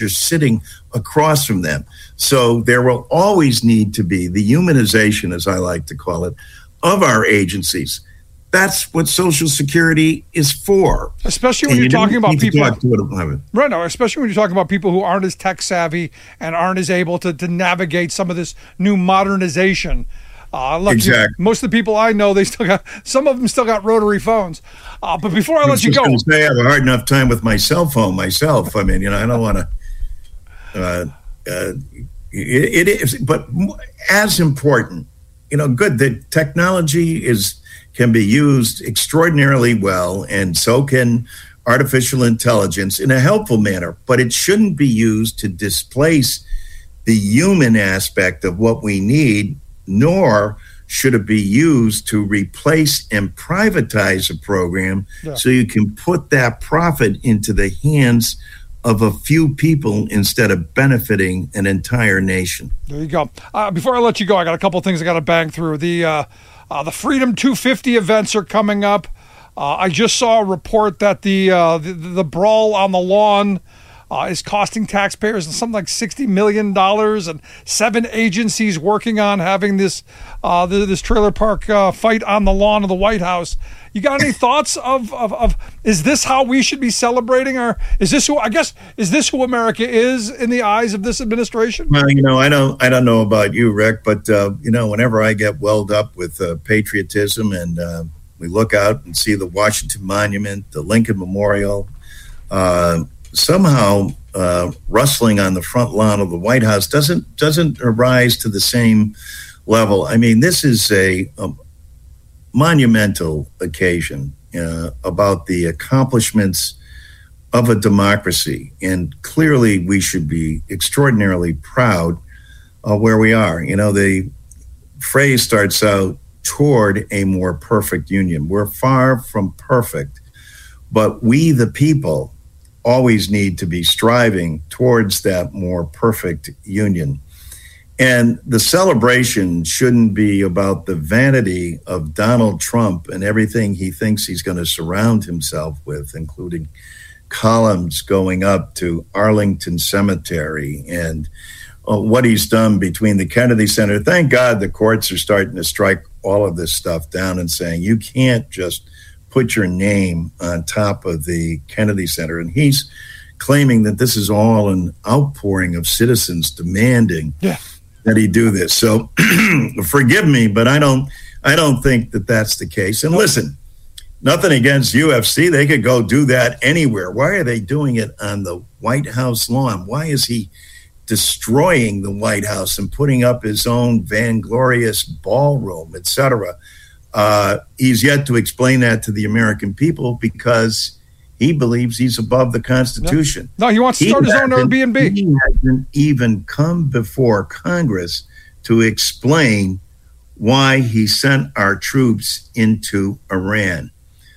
sitting across from them. So there will always need to be the humanization, as I like to call it, of our agencies. That's what Social Security is for. Especially when you're talking about people, right now, especially when you're talking about people who aren't as tech savvy and aren't as able to navigate some of this new modernization. Look, exactly. Most of the people I know, some of them still got rotary phones. But before I let you go, I have a hard enough time with my cell phone myself. I mean, I don't want to. It is, but as important, good. The technology can be used extraordinarily well, and so can artificial intelligence in a helpful manner, but it shouldn't be used to displace the human aspect of what we need, nor should it be used to replace and privatize a program so you can put that profit into the hands of a few people instead of benefiting an entire nation. There you go. Before I let you go, I got a couple of things I got to bang through. The Freedom 250 events are coming up. I just saw a report that the brawl on the lawn is costing taxpayers something like $60 million, and 7 agencies working on having this trailer park fight on the lawn of the White House. You got any thoughts of is this how we should be celebrating, or is this who America is in the eyes of this administration? Well, I don't know about you, Rick, but whenever I get welled up with patriotism and we look out and see the Washington Monument, the Lincoln Memorial, somehow rustling on the front lawn of the White House doesn't arise to the same level. I mean, this is a monumental occasion about the accomplishments of a democracy, and clearly we should be extraordinarily proud of where we are. The phrase starts out, toward a more perfect union. We're far from perfect, but we, the people, always need to be striving towards that more perfect union. And the celebration shouldn't be about the vanity of Donald Trump and everything he thinks he's going to surround himself with, including columns going up to Arlington Cemetery and what he's done between the Kennedy Center. Thank God the courts are starting to strike all of this stuff down and saying you can't just put your name on top of the Kennedy Center. And he's claiming that this is all an outpouring of citizens demanding that he do this. So forgive me, but I don't think that that's the case. And listen, nothing against UFC. They could go do that anywhere. Why are they doing it on the White House lawn? Why is he destroying the White House and putting up his own vainglorious ballroom, etc.? He's yet to explain that to the American people because he believes he's above the Constitution. No, he wants to start his own Airbnb. He hasn't even come before Congress to explain why he sent our troops into Iran.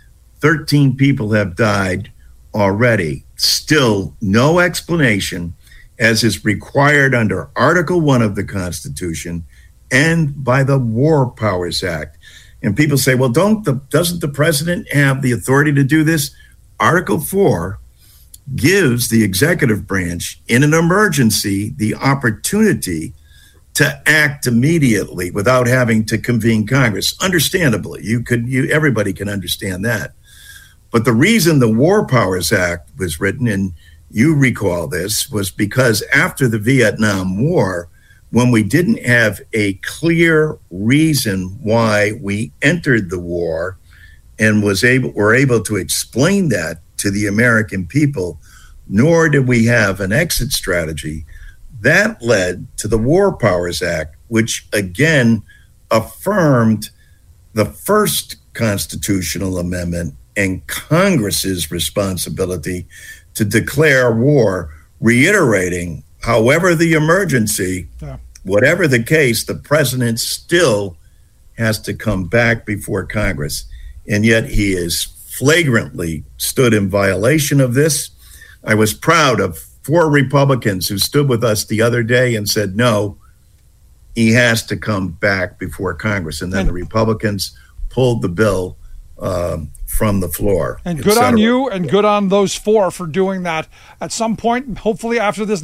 13 people have died already. Still no explanation, as is required under Article 1 of the Constitution and by the War Powers Act. And people say, well, doesn't the president have the authority to do this? Article 4 gives the executive branch in an emergency the opportunity to act immediately without having to convene Congress. Understandably, everybody can understand that. But the reason the War Powers Act was written, and you recall this, was because after the Vietnam War, when we didn't have a clear reason why we entered the war and were able to explain that to the American people, nor did we have an exit strategy, that led to the War Powers Act, which again affirmed the first constitutional amendment and Congress's responsibility to declare war, reiterating, however the emergency, whatever the case, the president still has to come back before Congress. And yet he is flagrantly stood in violation of this. I was proud of 4 Republicans who stood with us the other day and said, no, he has to come back before Congress. And then the Republicans pulled the bill from the floor. And good on you, and good on those four for doing that at some point, hopefully after this